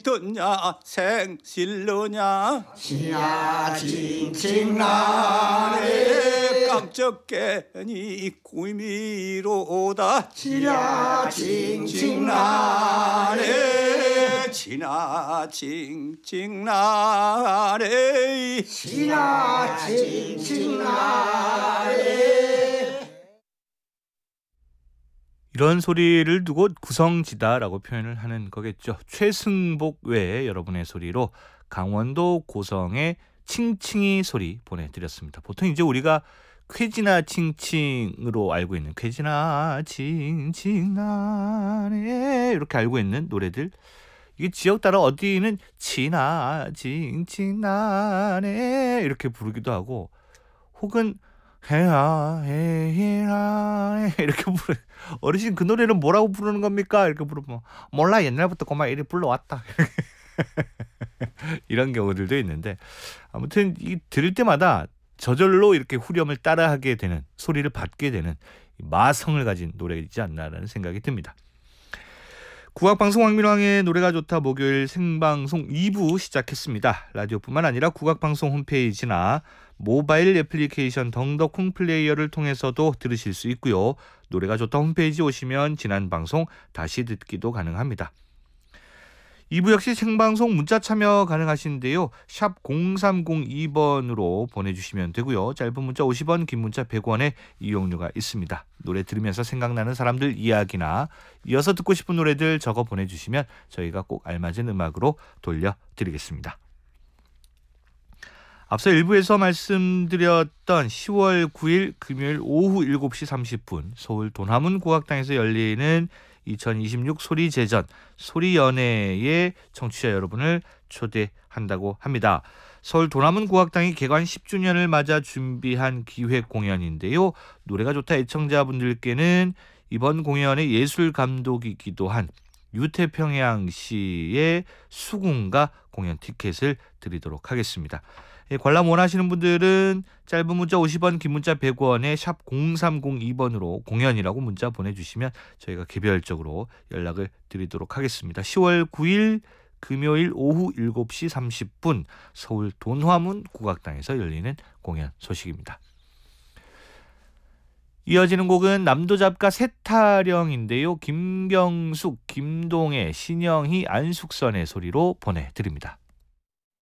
듣냐 생실러냐 지야 징징나네 깜짝개니 구미로다 지야 징징나네 지나 징징나네 지야 징징나네. 이런 소리를 두고 구성지다라고 표현을 하는 거겠죠. 최승복 외에 여러분의 소리로 강원도 고성의 칭칭이 소리 보내드렸습니다. 보통 이제 우리가 쾌지나 칭칭으로 알고 있는 쾌지나 칭칭나네 이렇게 알고 있는 노래들, 이게 지역 따라 어디는 지나 칭칭나네 이렇게 부르기도 하고, 혹은 해야 해야 이렇게 부르. 어르신 그 노래는 뭐라고 부르는 겁니까? 이렇게 부르면 몰라, 옛날부터 그만 이렇게 불러왔다. 이런 경우들도 있는데, 아무튼 이 들을 때마다 저절로 이렇게 후렴을 따라하게 되는, 소리를 받게 되는 마성을 가진 노래이지 않나라는 생각이 듭니다. 국악방송 황민왕의 노래가 좋다 목요일 생방송 2부 시작했습니다. 라디오뿐만 아니라 국악방송 홈페이지나 모바일 애플리케이션 덩더콩 플레이어를 통해서도 들으실 수 있고요. 노래가 좋다 홈페이지 오시면 지난 방송 다시 듣기도 가능합니다. 2부 역시 생방송 문자 참여 가능하신데요. 샵 0302번으로 보내주시면 되고요. 짧은 문자 50원, 긴 문자 100원의 이용료가 있습니다. 노래 들으면서 생각나는 사람들 이야기나 이어서 듣고 싶은 노래들 적어 보내주시면 저희가 꼭 알맞은 음악으로 돌려드리겠습니다. 앞서 1부에서 말씀드렸던 10월 9일 금요일 오후 7시 30분 서울 돈화문 국악당에서 열리는 2026 소리제전 소리연회에 청취자 여러분을 초대한다고 합니다. 서울 돈화문 국악당이 개관 10주년을 맞아 준비한 기획 공연인데요. 노래가 좋다 애청자분들께는 이번 공연의 예술 감독이기도 한 유태평양 씨의 수군가 공연 티켓을 드리도록 하겠습니다. 관람 원하시는 분들은 짧은 문자 50원, 긴 문자 100원에 샵 0302번으로 공연이라고 문자 보내주시면 저희가 개별적으로 연락을 드리도록 하겠습니다. 10월 9일 금요일 오후 7시 30분 서울 돈화문 국악당에서 열리는 공연 소식입니다. 이어지는 곡은 남도잡가 세타령인데요. 김경숙, 김동애, 신영희, 안숙선의 소리로 보내드립니다.